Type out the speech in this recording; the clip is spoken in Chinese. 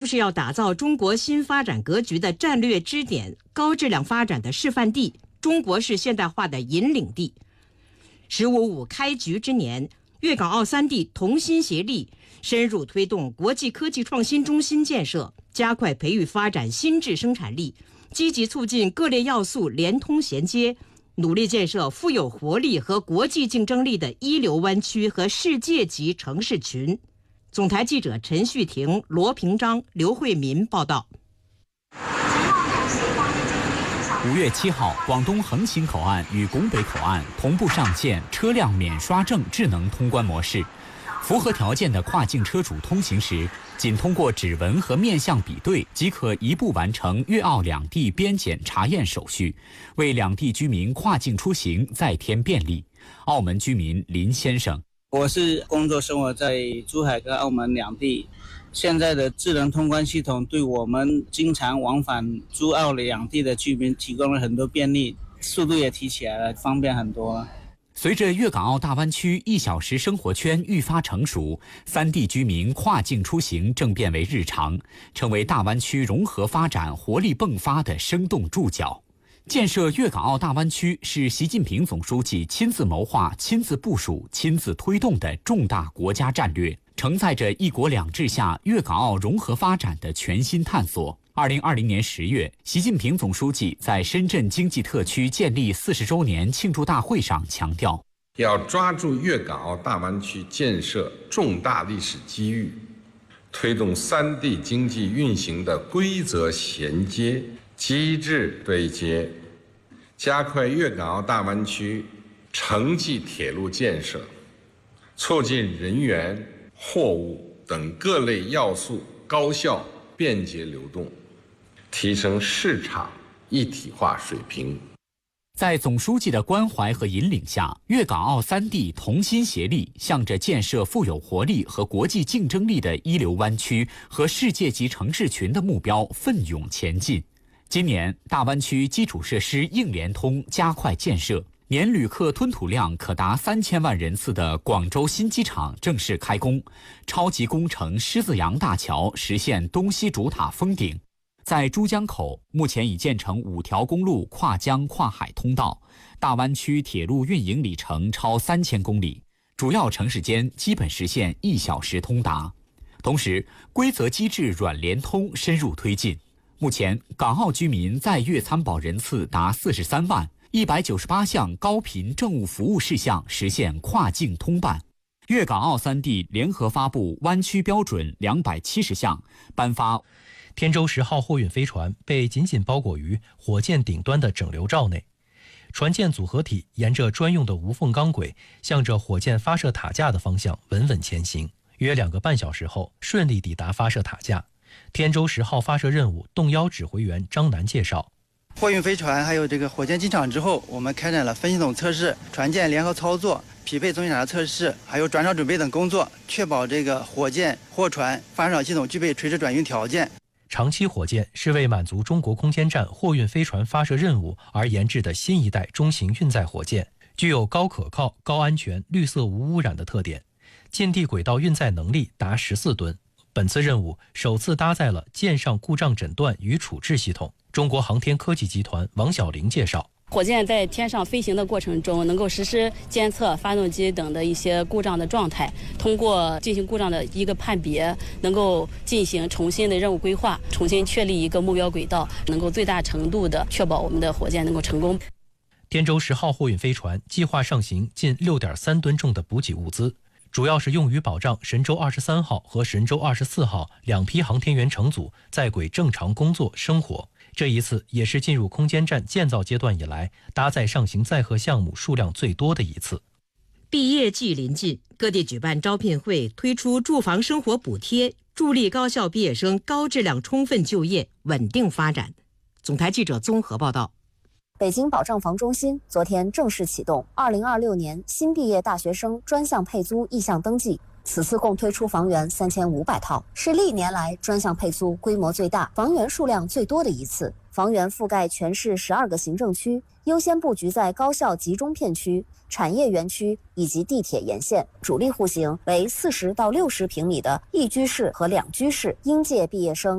就是要打造中国新发展格局的战略支点、高质量发展的示范地、中国式现代化的引领地。“15+5”开局之年，粤港澳3地同心协力，深入推动国际科技创新中心建设，加快培育发展新质生产力，积极促进各类要素连通衔接，努力建设富有活力和国际竞争力的一流湾区和世界级城市群。总台记者陈旭婷、罗平章、刘慧民报道。 5月7号，广东横琴口岸与拱北口岸同步上线车辆免刷证智能通关模式。符合条件的跨境车主通行时，仅通过指纹和面相比对，即可一步完成粤澳两地边检查验手续，为两地居民跨境出行再添便利。澳门居民林先生： 我是工作生活在珠海跟澳门两地，现在的智能通关系统对我们经常往返珠澳两地的居民提供了很多便利，速度也提起来了，方便很多。 随着粤港澳大湾区1小时生活圈愈发成熟，3地居民跨境出行正变为日常，成为大湾区融合发展活力迸发的生动注脚。建设粤港澳大湾区是习近平总书记亲自谋划、亲自部署、亲自推动的重大国家战略，承载着“一国两制”下粤港澳融合发展的全新探索。2020年10月，习近平总书记在深圳经济特区建立40周年庆祝大会上强调， 要抓住粤港澳大湾区建设重大历史机遇，推动3地经济运行的规则衔接、机制对接，加快粤港澳大湾区城际铁路建设，促进人员、货物等各类要素高效便捷流动，提升市场一体化水平。 在总书记的关怀和引领下，粤港澳3地同心协力，向着建设富有活力和国际竞争力的一流湾区和世界级城市群的目标奋勇前进。今年，大湾区基础设施硬联通加快建设，年旅客吞吐量可达3000万人次的广州新机场正式开工，超级工程狮子洋大桥实现东西主塔封顶。在珠江口，目前已建成5条公路跨江跨海通道，大湾区铁路运营里程超3000公里，主要城市间基本实现1小时通达。同时，规则机制软联通深入推进。目前，港澳居民在粤参保人次达43万，198项高频政务服务事项实现跨境通办。粤港澳3地联合发布湾区标准270项，颁发。 天舟10号货运飞船被紧紧包裹于火箭顶端的整流罩内，船舰组合体沿着专用的无缝钢轨，向着火箭发射塔架的方向稳稳前行。约2个半小时后，顺利抵达发射塔架。天舟10号发射任务动幺指挥员张楠介绍， 货运飞船还有这个火箭进场之后，我们开展了分系统测试、船舰联合操作、匹配总检查测试，还有转场准备等工作，确保这个火箭、货船、发射场系统具备垂直转运条件。 长期火箭是为满足中国空间站货运飞船发射任务而研制的新一代中型运载火箭，具有高可靠、高安全、绿色无污染的特点，近地轨道运载能力达14吨。本次任务首次搭载了舰上故障诊断与处置系统。中国航天科技集团王小玲介绍， 火箭在天上飞行的过程中，能够实时监测发动机等的一些故障的状态，通过进行故障的一个判别，能够进行重新的任务规划，重新确立一个目标轨道，能够最大程度的确保我们的火箭能够成功。 天舟10号货运飞船计划上行近6.3吨重的补给物资，主要是用于保障神舟23号和神舟24号2批航天员乘组在轨正常工作生活。这一次也是进入空间站建造阶段以来搭载上行载荷项目数量最多的一次。 毕业季临近，各地举办招聘会，推出住房生活补贴，助力高校毕业生高质量充分就业、稳定发展。总台记者综合报道。 北京保障房中心昨天正式启动2026年新毕业大学生专项配租意向登记，此次共推出房源3500套，是历年来专项配租规模最大、房源数量最多的一次。房源覆盖全市12个行政区，优先布局在高校集中片区、产业园区以及地铁沿线，主力户型为40到60平米的一居室和2居室，应届毕业生